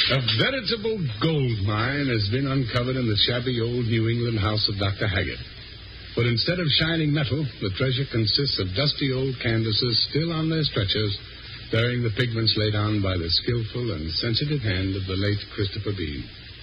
A veritable gold mine has been uncovered in the shabby old New England house of Dr. Haggett. But instead of shining metal, the treasure consists of dusty old canvases still on their stretchers, bearing the pigments laid on by the skillful and sensitive hand of the late Christopher Bean.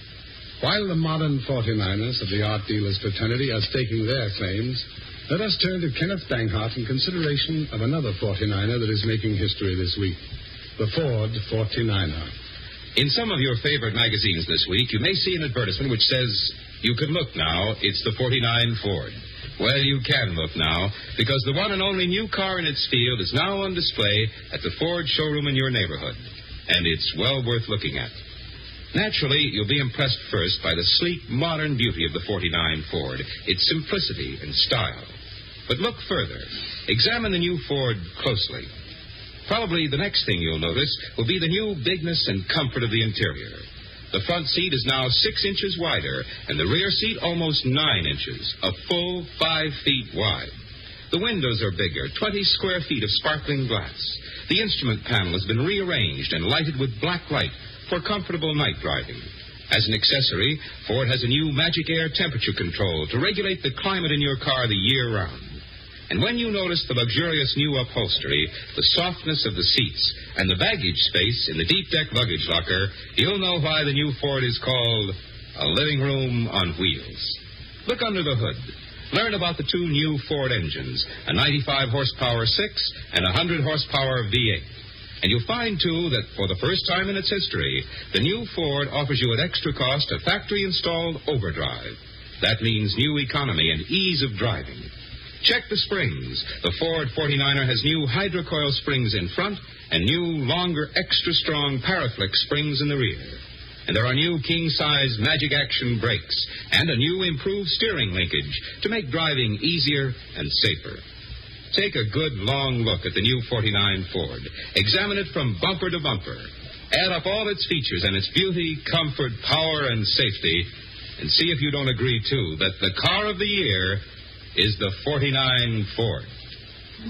While the modern 49ers of the art dealers' fraternity are staking their claims, let us turn to Kenneth Banghart in consideration of another 49er that is making history this week, the Ford 49er. In some of your favorite magazines this week, you may see an advertisement which says, "You can look now, it's the 49 Ford." Well, you can look now, because the one and only new car in its field is now on display at the Ford showroom in your neighborhood, and it's well worth looking at. Naturally, you'll be impressed first by the sleek, modern beauty of the 49 Ford, its simplicity and style. But look further. Examine the new Ford closely. Probably the next thing you'll notice will be the new bigness and comfort of the interior. The front seat is now 6 inches wider, and the rear seat almost 9 inches, a full 5 feet wide. The windows are bigger, 20 square feet of sparkling glass. The instrument panel has been rearranged and lighted with black light for comfortable night driving. As an accessory, Ford has a new Magic Air temperature control to regulate the climate in your car the year round. And when you notice the luxurious new upholstery, the softness of the seats, and the baggage space in the deep deck luggage locker, you'll know why the new Ford is called a living room on wheels. Look under the hood. Learn about the 2 new Ford engines, a 95 horsepower 6 and a 100 horsepower V8. And you'll find, too, that for the first time in its history, the new Ford offers you at extra cost a factory-installed overdrive. That means new economy and ease of driving. Check the springs. The Ford 49er has new hydrocoil springs in front and new, longer, extra-strong Paraflex springs in the rear. And there are new king-size Magic Action brakes and a new improved steering linkage to make driving easier and safer. Take a good, long look at the new 49 Ford. Examine it from bumper to bumper. Add up all its features and its beauty, comfort, power, and safety, and see if you don't agree, too, that the car of the year is the 49 Ford.